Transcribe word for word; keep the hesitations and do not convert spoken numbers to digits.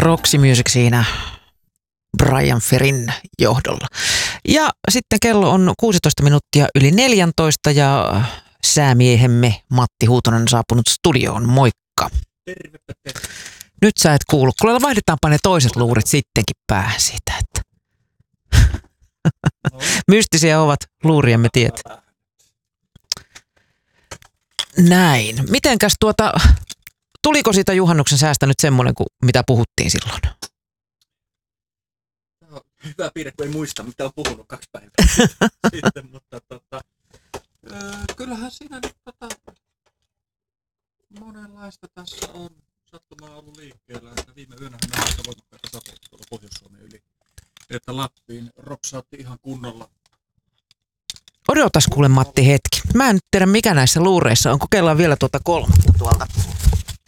Roxy Music siinä Brian Ferrin johdolla. Ja sitten kello on kuusitoista minuuttia yli neljäntoista ja säämiehemme Matti Huutonen on saapunut studioon. Moikka. Terve, terve. Nyt sä et kuulu. Kuule, vaihdetaanpa ne toiset luurit sittenkin päähän siitä, että No. mystisiä ovat luuriemme tiet. Näin. Mitenkäs tuota, tuliko siitä juhannuksen säästä nyt semmoinen, kuin mitä puhuttiin silloin? No, hyvä piirre, kun ei muista, mitä on puhunut kaksi päivää sitten, mutta tota, öö, kyllähän siinä nyt tota, monenlaista tässä on. Sattumaa ollut liikkeellä, että viime yönä on aika voimakkaita sateita tuolla Pohjois-Suomen yli, että Lappiin ropsautti ihan kunnolla. Odotas kuule Matti hetki. Mä en nyt tiedä mikä näissä luureissa on. Kokeillaan vielä tuota kolmatta tuolta.